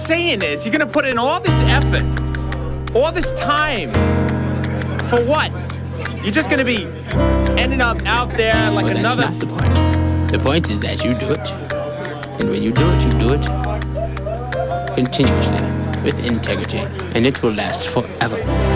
saying is, you're gonna put in all this effort, all this time, for what? You're just gonna be ending up out there like another... That's not the point. The point is that you do it. And when you do it continuously, with integrity, and it will last forever.